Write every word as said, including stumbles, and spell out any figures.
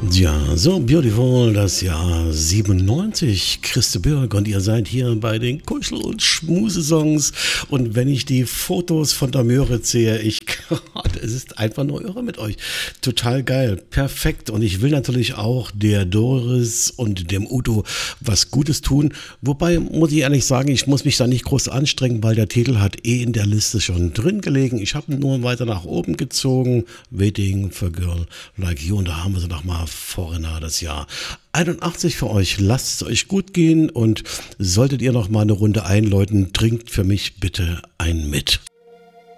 Ja, so beautiful, das Jahr siebenundneunzig, Christe Bürg, und ihr seid hier bei den Kuschel- und Schmusesongs. Und wenn ich die Fotos von der Müritz sehe, ich, Gott, es ist einfach nur irre mit euch. Total geil, perfekt. Und ich will natürlich auch der Doris und dem Udo was Gutes tun. Wobei, muss ich ehrlich sagen, ich muss mich da nicht groß anstrengen, weil der Titel hat eh in der Liste schon drin gelegen. Ich habe ihn nur weiter nach oben gezogen. Waiting for a Girl Like You. Und da haben wir sie nochmal Foreigner das Jahr einundachtzig für euch. Lasst es euch gut gehen, und solltet ihr noch mal eine Runde einläuten, trinkt für mich bitte ein mit.